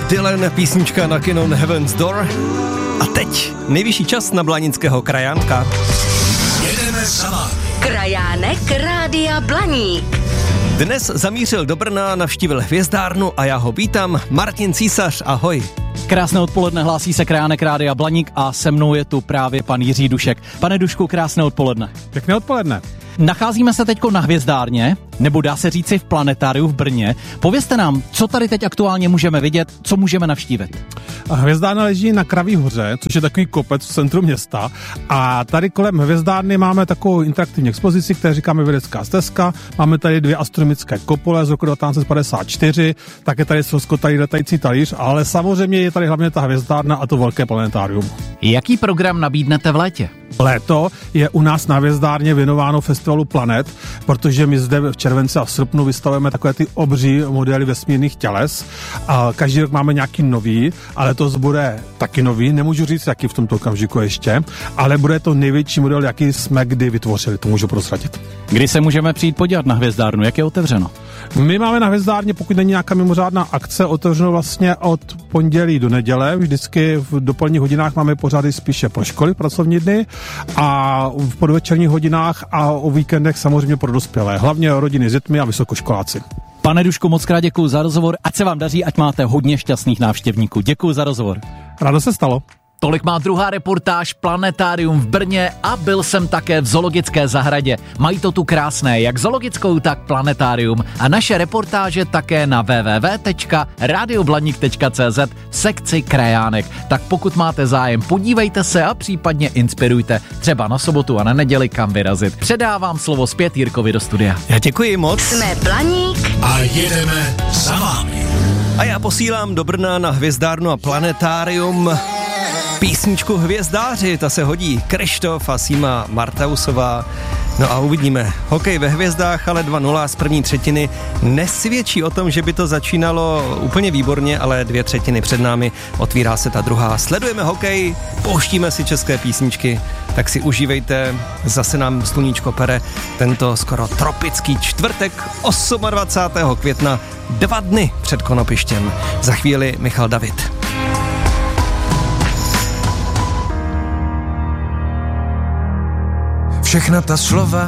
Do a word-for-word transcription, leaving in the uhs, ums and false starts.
Dylan, písnička na Canon Heaven's Door. A teď nejvyšší čas na Blanického krajánka. Jedeme sama. Krajánek Rádia Blaník. Dnes zamířil do Brna, navštívil hvězdárnu a já ho vítám. Martin Císař, ahoj. Krásné odpoledne, hlásí se Krajánek Rádia Blaník a se mnou je tu právě pan Jiří Dušek. Pane Dušku, krásné odpoledne. Pěkné odpoledne. Nacházíme se teďko na hvězdárně, nebo dá se říci v planetáriu v Brně. Povězte nám, co tady teď aktuálně můžeme vidět, co můžeme navštívit. Hvězdárna leží na Kraví hoře, což je takový kopec v centru města. A tady kolem hvězdárny máme takovou interaktivní expozici, které říkáme vědecká stezka. Máme tady dvě astronomické kopule z roku devatenáct set padesát čtyři, také tady ztroskotalý letající talíř, ale samozřejmě je tady hlavně ta hvězdárna a to velké planetárium. Jaký program nabídnete v létě? Léto je u nás na hvězdárně věnováno festivalu planet, protože my zde v červenci a v srpnu vystavujeme takové ty obří modely vesmírných těles. A každý rok máme nějaký nový, ale to bude taky nový, nemůžu říct, jaký v tomto okamžiku ještě, ale bude to největší model, jaký jsme kdy vytvořili, to můžu prozradit. Kdy se můžeme přijít podívat na hvězdárnu, jak je otevřeno? My máme na hvězdárně, pokud není nějaká mimořádná akce, otevřeno vlastně od pondělí do neděle. Vždycky v dopoledních hodinách máme pořady spíše pro školy, pracovní dny, a v podvečerních hodinách a o víkendech samozřejmě pro dospělé, hlavně rodiny s dětmi a vysokoškoláci. Pane Dušku, moc krát děkuju za rozhovor, ať se vám daří, ať máte hodně šťastných návštěvníků. Děkuju za rozhovor. Rádo se stalo. Tolik má druhá reportáž Planetárium v Brně a byl jsem také v zoologické zahradě. Mají to tu krásné, jak zoologickou, tak planetárium. A naše reportáže také na w w w tečka radio blaník tečka c z v sekci Krajánek. Tak pokud máte zájem, podívejte se a případně inspirujte. Třeba na sobotu a na neděli kam vyrazit. Předávám slovo zpět Jirkovi do studia. Já děkuji moc. Jsme Blaník A jedeme za vámi. A já posílám do Brna na hvězdárnu a planetárium písničku Hvězdáři, ta se hodí. Krištof a Sima Martausová. No a uvidíme. Hokej ve hvězdách, ale dva nula z první třetiny nesvědčí o tom, že by to začínalo úplně výborně, ale dvě třetiny před námi, otvírá se ta druhá. Sledujeme hokej, pouštíme si české písničky, tak si užívejte. Zase nám sluníčko pere tento skoro tropický čtvrtek dvacátého osmého května, dva dny před Konopištěm. Za chvíli Michal David. Všechna ta slova